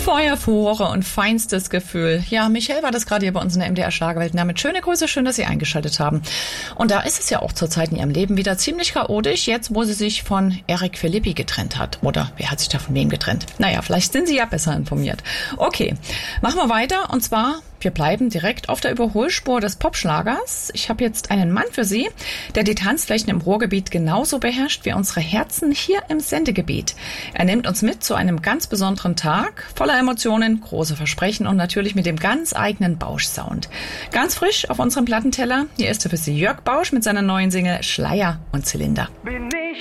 Feuer, Furore und feinstes Gefühl. Ja, Michelle war das gerade hier bei uns in der MDR Schlagerwelt. Damit schöne Grüße, schön, dass Sie eingeschaltet haben. Und da ist es ja auch zurzeit in ihrem Leben wieder ziemlich chaotisch, jetzt wo sie sich von Eric Philippi getrennt hat. Oder wer hat sich da von wem getrennt? Naja, vielleicht sind Sie ja besser informiert. Okay, machen wir weiter und zwar... Wir bleiben direkt auf der Überholspur des Popschlagers. Ich habe jetzt einen Mann für Sie, der die Tanzflächen im Ruhrgebiet genauso beherrscht wie unsere Herzen hier im Sendegebiet. Er nimmt uns mit zu einem ganz besonderen Tag, voller Emotionen, große Versprechen und natürlich mit dem ganz eigenen Bausch-Sound. Ganz frisch auf unserem Plattenteller, hier ist er für Sie Jörg Bausch mit seiner neuen Single Schleier und Zylinder. Bin